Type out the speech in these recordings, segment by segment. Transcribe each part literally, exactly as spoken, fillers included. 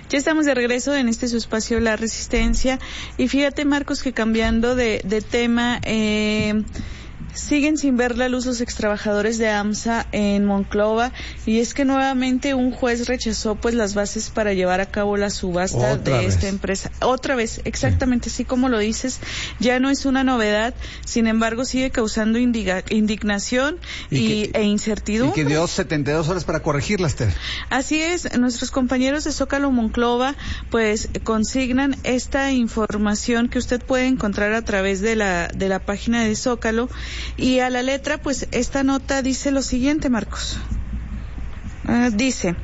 Ya estamos de regreso en este su espacio La Resistencia y fíjate, Marcos, que cambiando de, de tema, eh, siguen sin ver la luz los extrabajadores de AMSA en Monclova, y es que nuevamente un juez rechazó pues las bases para llevar a cabo la subasta Otra de vez. esta empresa. Otra vez, exactamente así como lo dices, ya no es una novedad, sin embargo sigue causando indiga, indignación y, y que, e incertidumbre. Y que dio setenta y dos horas para corregirlas, Tere. Así es, nuestros compañeros de Zócalo Monclova pues consignan esta información que usted puede encontrar a través de la de la página de Zócalo, y a la letra pues esta nota dice lo siguiente, Marcos. Uh, dice...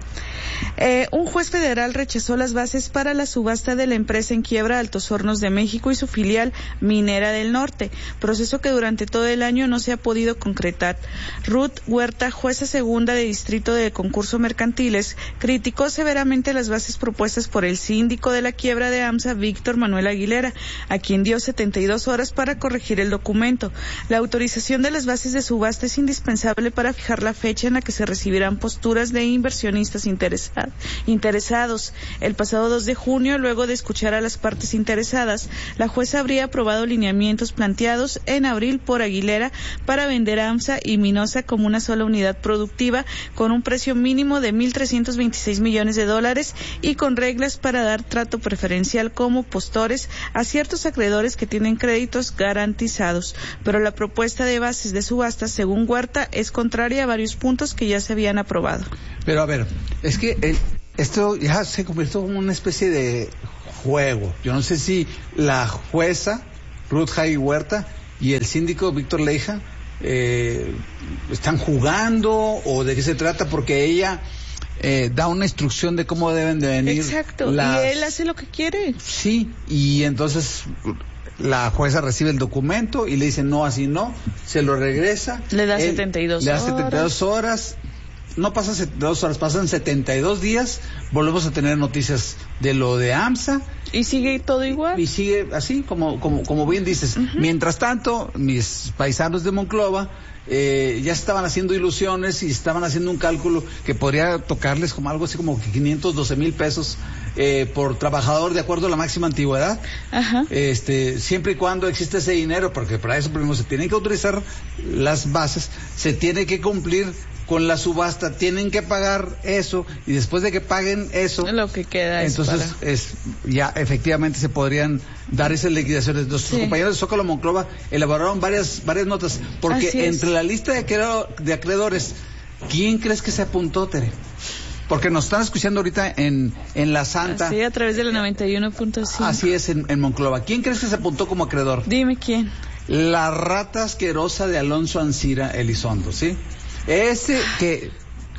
Eh, un juez federal rechazó las bases para la subasta de la empresa en quiebra Altos Hornos de México y su filial Minera del Norte, proceso que durante todo el año no se ha podido concretar. Ruth Huerta, jueza segunda de distrito de concurso mercantiles, criticó severamente las bases propuestas por el síndico de la quiebra de AMSA, Víctor Manuel Aguilera, a quien dio setenta y dos horas para corregir el documento. La autorización de las bases de subasta es indispensable para fijar la fecha en la que se recibirán posturas de inversionistas interesados. interesados. El pasado dos de junio, luego de escuchar a las partes interesadas, la jueza habría aprobado lineamientos planteados en abril por Aguilera para vender AMSA y Minosa como una sola unidad productiva con un precio mínimo de mil trescientos veintiséis millones de dólares y con reglas para dar trato preferencial como postores a ciertos acreedores que tienen créditos garantizados. Pero la propuesta de bases de subasta, según Huerta, es contraria a varios puntos que ya se habían aprobado. Pero a ver, es que el, esto ya se convirtió en una especie de juego. Yo no sé si la jueza Ruth Jaime Huerta y el síndico Víctor Leija eh, están jugando o de qué se trata, porque ella eh, da una instrucción de cómo deben de venir. Exacto, las... y él hace lo que quiere. Sí, y entonces la jueza recibe el documento y le dice no, así no, se lo regresa. Le da él, setenta y dos le da horas. setenta y dos horas. No pasan setenta y dos horas, pasan setenta y dos días, volvemos a tener noticias de lo de AMSA. Y sigue todo igual. Y sigue así, como como como bien dices. Uh-huh. Mientras tanto, mis paisanos de Monclova eh, ya estaban haciendo ilusiones y estaban haciendo un cálculo que podría tocarles como algo así como quinientos doce mil pesos eh, por trabajador, de acuerdo a la máxima antigüedad. Ajá. Este, siempre y cuando existe ese dinero, porque para eso primero se tienen que autorizar las bases, se tiene que cumplir con la subasta, tienen que pagar eso, y después de que paguen eso, lo que queda entonces es, para... es ya efectivamente se podrían dar esas liquidaciones. Nuestros sí. compañeros de Zócalo Monclova elaboraron varias varias notas, porque entre la lista de, acreedor, de acreedores, ¿quién crees que se apuntó, Tere? Porque nos están escuchando ahorita en, en La Santa. Sí, a través de la noventa y uno punto cinco. Así es, en, en Monclova. ¿Quién crees que se apuntó como acreedor? Dime quién. La rata asquerosa de Alonso Ancira Elizondo, ¿sí? Ese que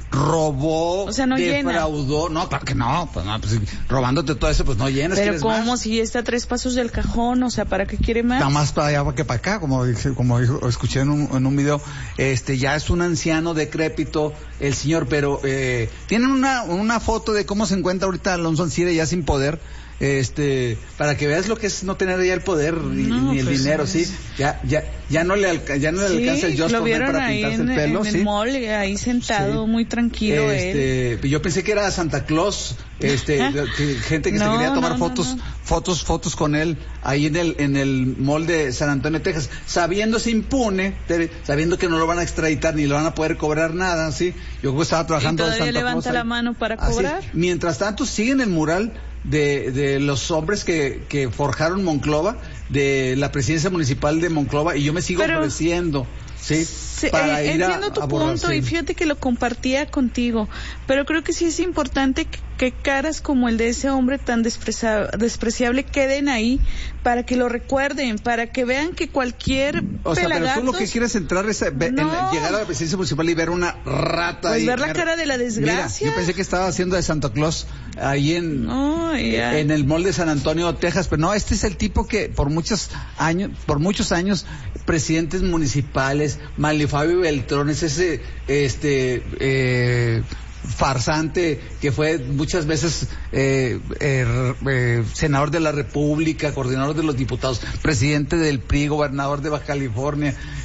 robó, o sea, no defraudó, llena. no, claro que no, pues no, pues robándote todo eso, pues no llenas. Pero ¿cómo? Más? Si está a tres pasos del cajón, o sea, ¿para qué quiere más? Está más para allá que para acá, como como dijo, escuché en un, en un video, este, ya es un anciano decrépito el señor, pero eh, tienen una una foto de cómo se encuentra ahorita Alonso Ancira ya sin poder. Este, para que veas lo que es no tener ya el poder ni, no, ni el pues, dinero, sí, ya, ya, ya no le alca, ya no le sí, alcanza el Just lo vieron para ahí pintarse en, el pelo, en sí. el mall, ahí sentado, sí. muy tranquilo este, él. Yo pensé que era Santa Claus, este, que, gente que no, se quería tomar no, fotos, no, no. fotos, fotos con él ahí en el, en el mall de San Antonio, Texas, sabiéndose impune, sabiendo que no lo van a extraditar ni lo van a poder cobrar nada, sí. Yo estaba trabajando ¿Y todavía de Santa levanta Claus, la mano para cobrar? Así. Mientras tanto siguen el mural de, de los hombres que, que forjaron Monclova, de la presidencia municipal de Monclova, y yo me sigo Pero... ofreciendo, ¿sí? Sí, para eh, ir entiendo a, tu a borrar, punto sí. Y fíjate que lo compartía contigo, pero creo que sí es importante que, que caras como el de ese hombre tan despreciable, despreciable queden ahí para que lo recuerden, para que vean que cualquier o sea, pelagatos... pero tú lo que quieres entrar es a, ve, no. en, llegar a la presidencia municipal y ver una rata pues ahí. ver la cara de la desgracia. Mira, yo pensé que estaba haciendo de Santa Claus ahí en, no, yeah. en el mall de San Antonio, Texas, pero no, este es el tipo que por muchos años, por muchos años, presidentes municipales, Manlio Fabio Beltrón, es ese, este, eh, farsante que fue muchas veces eh, eh, eh, senador de la República, coordinador de los diputados, presidente del P R I, gobernador de Baja California,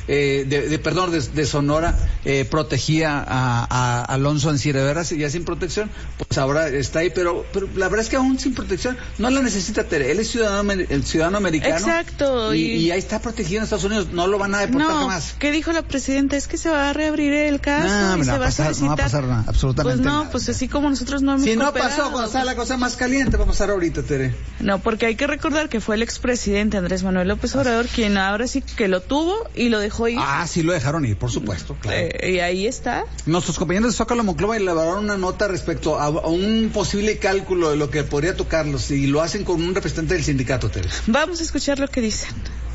eh, de, de, perdón, de, de Sonora, eh, protegía a, a Alonso Ancira, de veras, ya sin protección, pues ahora está ahí, pero, pero la verdad es que aún sin protección no la necesita Tere, él es ciudadano, el ciudadano americano. Exacto. Y, y, y ahí está protegido en Estados Unidos, no lo van a deportar no, jamás. ¿Qué dijo la presidenta? Es que se va a reabrir el caso no, y no se va, va a pasar, solicitar. No va a pasar nada, absolutamente Pues no, nada. pues así como nosotros no hemos Si no cooperado, pasó, cuando está la cosa más caliente, va a pasar ahorita, Tere. No, porque hay que recordar que fue el expresidente Andrés Manuel López Obrador quien ahora sí que lo tuvo y lo dejó ir. Ah, sí lo dejaron ir, por supuesto, claro. Eh, y ahí está. Nuestros compañeros de Zócalo Monclova elaboraron una nota respecto a, a un posible cálculo de lo que podría tocarlos y lo hacen con un representante del sindicato, Tere. Vamos a escuchar lo que dicen.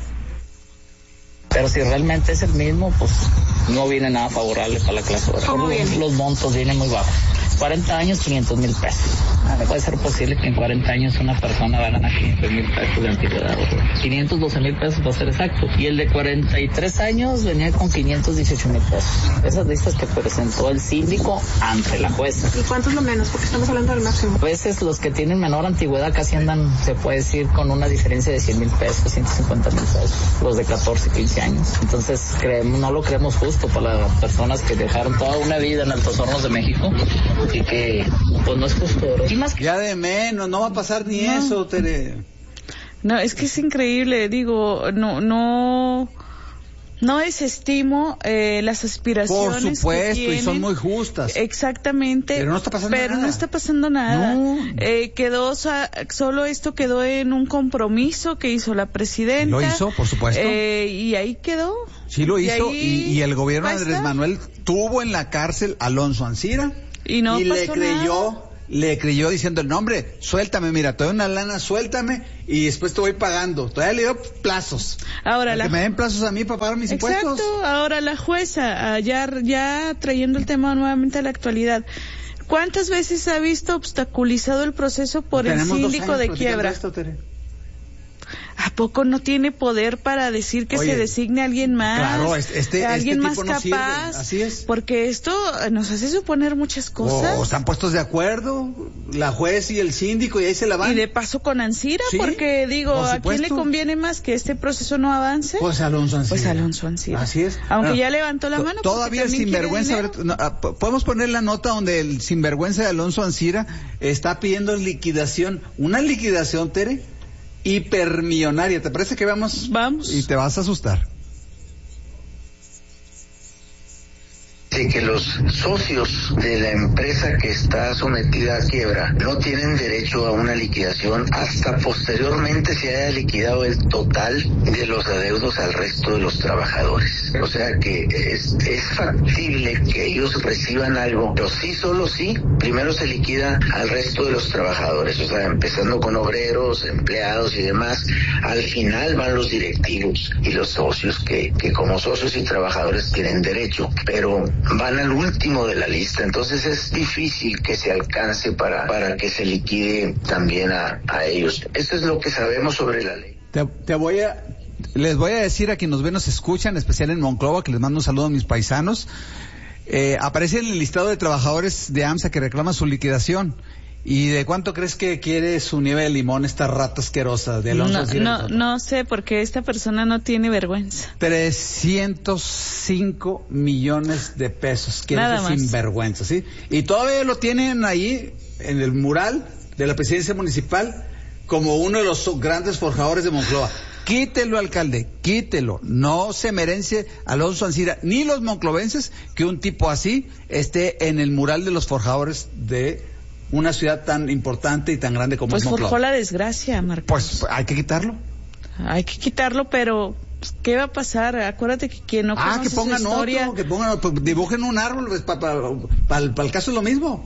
Pero si realmente es el mismo, pues no viene nada favorable para la clase obrera. ¿Cómo viene? Los montos vienen muy bajos. cuarenta años, quinientos mil pesos. No puede ser posible que en cuarenta años una persona gane quinientos mil pesos de antigüedad. quinientos doce mil pesos para ser exacto. Y el de cuarenta y tres años venía con quinientos dieciocho mil pesos. Esas listas que presentó el síndico ante la jueza. ¿Y cuánto es lo menos? Porque estamos hablando del máximo. A veces los que tienen menor antigüedad casi andan, se puede decir, con una diferencia de cien mil pesos, ciento cincuenta mil pesos. Los de catorce, quince años. Entonces creemos, no lo creemos justo para las personas que dejaron toda una vida en Altos Hornos de México y que pues no es justo. Y más que... Ya de menos, no va a pasar ni no. eso, Tere. No, es que es increíble, digo, no, no, no desestimo eh, las aspiraciones. Por supuesto, que tienen, y son muy justas. Exactamente. Pero no está pasando pero nada. no está pasando nada. No. Eh, quedó, solo esto quedó en un compromiso que hizo la presidenta. Lo hizo, por supuesto. Eh, y ahí quedó. Sí lo hizo, y, y el gobierno de Andrés Manuel tuvo en la cárcel a Alonso Ancira. Y no y pasó le creyó, nada. le creyó diciendo, no hombre, suéltame, mira, te doy una lana, suéltame y después te voy pagando. Todavía le dio plazos. Ahora la... que me den plazos a mí para pagar mis Exacto. impuestos. Ahora la jueza, ya, ya trayendo el tema nuevamente a la actualidad. ¿Cuántas veces ha visto obstaculizado el proceso por el síndico de quiebra? Esto, Tere. ¿A poco no tiene poder para decir que Oye, se designe a alguien más? Claro, este, este, alguien este más tipo no capaz. sirve. Así es. Porque esto nos hace suponer muchas cosas. O están puestos de acuerdo, la juez y el síndico, y ahí se la van. Y de paso con Ancira, ¿Sí? Porque digo, Por ¿a quién le supuesto. conviene más que este proceso no avance? Pues Alonso Ancira. Pues Alonso Ancira. Así es. Aunque Bueno, ya levantó la mano. Todavía el sinvergüenza. No, podemos poner la nota donde el sinvergüenza de Alonso Ancira está pidiendo liquidación, una liquidación, Tere, hipermillonaria. ¿Te parece que vamos? Vamos. Y te vas a asustar. De que los socios de la empresa que está sometida a quiebra no tienen derecho a una liquidación hasta posteriormente se haya liquidado el total de los adeudos al resto de los trabajadores. O sea que es, es factible que ellos reciban algo, pero sí, solo sí, primero se liquida al resto de los trabajadores, o sea, empezando con obreros, empleados y demás. Al final van los directivos y los socios que, que como socios y trabajadores tienen derecho, pero van al último de la lista, entonces es difícil que se alcance para, para que se liquide también a, a ellos. Eso es lo que sabemos sobre la ley. Te, te voy a, les voy a decir a quienes nos ven, nos escuchan, en especial en Monclova, que les mando un saludo a mis paisanos. Eh, aparece el listado de trabajadores de AMSA que reclaman su liquidación. ¿Y de cuánto crees que quiere su nieve de limón esta rata asquerosa de Alonso No, Ancira? no, no sé, porque esta persona no tiene vergüenza. trescientos cinco millones de pesos. Que Nada es más. sinvergüenza, ¿sí? Y todavía lo tienen ahí en el mural de la presidencia municipal como uno de los grandes forjadores de Monclova. Quítelo, alcalde, quítelo. No se merece Alonso Ancira ni los monclovenses que un tipo así esté en el mural de los forjadores de una ciudad tan importante y tan grande como Pues es Monclova. forjó la desgracia, Marcos. Pues hay que quitarlo. Hay que quitarlo, pero ¿qué va a pasar? Acuérdate que quien no Ah, conoce que pongan su historia... otro, que pongan, pues, dibujen un árbol, pues, para pa, pa, pa el caso es lo mismo.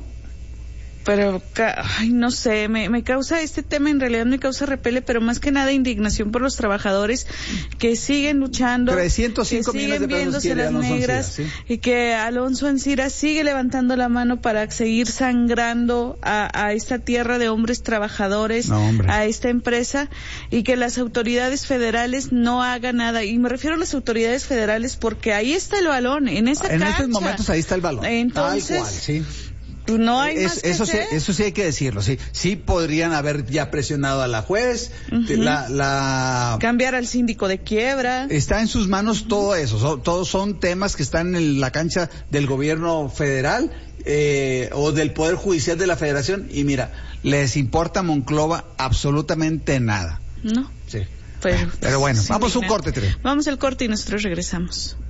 Pero, ay, no sé, me, me causa, este tema en realidad me causa repele, pero más que nada indignación por los trabajadores que siguen luchando, trescientos cinco que millones siguen de pesos viéndose quiere las Alonso negras, Ancira, ¿sí? Y que Alonso Ancira sigue levantando la mano para seguir sangrando a, a esta tierra de hombres trabajadores, no, hombre. a esta empresa, y que las autoridades federales no hagan nada. Y me refiero a las autoridades federales porque ahí está el balón, en esa En cancha. estos momentos ahí está el balón. Entonces, tal cual, sí. No hay es, más que eso hacer. sí, eso sí hay que decirlo, sí, sí podrían haber ya presionado a la juez, Uh-huh. la, la cambiar al síndico de quiebra. Está en sus manos todo eso, so, todos son temas que están en la cancha del gobierno federal eh, o del Poder Judicial de la Federación y mira, les importa a Monclova absolutamente nada. No. Sí. Pero, Pero bueno, sí, vamos a un nada. corte, Tere. Vamos al corte y nosotros regresamos.